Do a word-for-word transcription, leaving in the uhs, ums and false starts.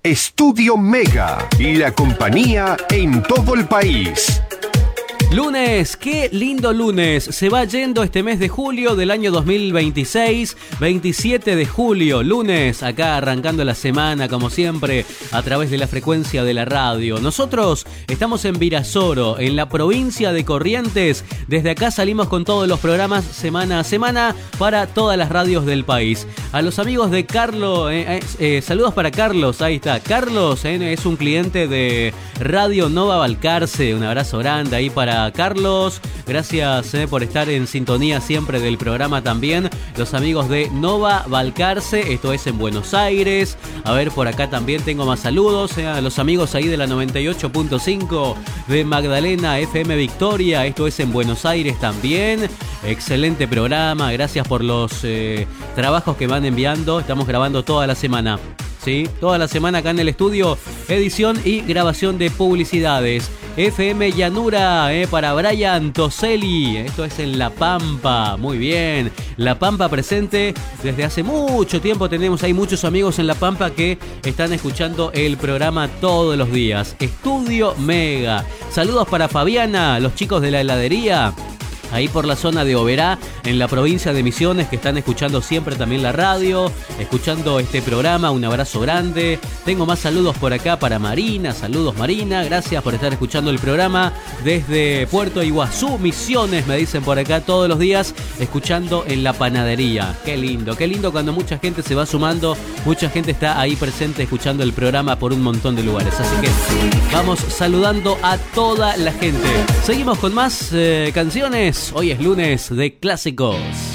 Estudio Mega, la compañía en todo el país. Lunes, qué lindo lunes. Se va yendo este mes de julio del año dos mil veintiséis, veintisiete de julio, lunes, acá arrancando la semana como siempre a través de la frecuencia de la radio. Nosotros estamos en Virasoro, en la provincia de Corrientes. Desde acá salimos con todos los programas semana a semana para todas las radios del país. A los amigos de Carlos, eh, eh, eh, saludos para Carlos, ahí está. Carlos eh, es un cliente de Radio Nova Balcarce, un abrazo grande ahí para Carlos, gracias eh, por estar en sintonía siempre del programa también. Los amigos de Nova Balcarce, esto es en Buenos Aires. A ver, por acá también tengo más saludos eh, a los amigos ahí de la noventa y ocho punto cinco de Magdalena F M Victoria, esto es en Buenos Aires también. Excelente programa, gracias por los eh, trabajos que van enviando. Estamos grabando toda la semana, ¿sí? Toda la semana acá en el estudio, edición y grabación de publicidades. F M Llanura, eh, para Brian Toselli, esto es en La Pampa, muy bien, La Pampa presente desde hace mucho tiempo, tenemos ahí muchos amigos en La Pampa que están escuchando el programa todos los días. Estudio Mega, saludos para Fabiana, los chicos de la heladería, ahí por la zona de Oberá, en la provincia de Misiones, que están escuchando siempre también la radio, escuchando este programa, un abrazo grande. Tengo más saludos por acá para Marina, saludos Marina, gracias por estar escuchando el programa desde Puerto Iguazú, Misiones, me dicen por acá todos los días, escuchando en la panadería. Qué lindo, qué lindo cuando mucha gente se va sumando, mucha gente está ahí presente escuchando el programa por un montón de lugares, así que vamos saludando a toda la gente. Seguimos con más eh, canciones. Hoy es lunes de clásicos.